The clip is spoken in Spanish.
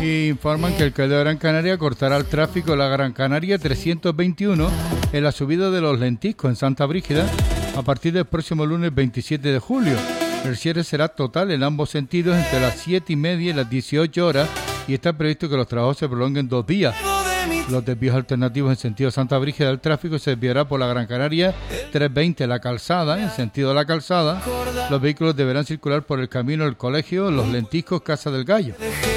Y informan que el Cabildo de Gran Canaria cortará el tráfico de la Gran Canaria 321 en la subida de los Lentiscos en Santa Brígida a partir del próximo lunes 27 de julio. El cierre será total en ambos sentidos entre las 7:30 y las 18 horas y está previsto que los trabajos se prolonguen 2 días. Los desvíos alternativos en sentido Santa Brígida del tráfico se desviará por la Gran Canaria 320 La Calzada, en sentido de la Calzada. Los vehículos deberán circular por el camino del Colegio, Los Lentiscos, Casa del Gallo.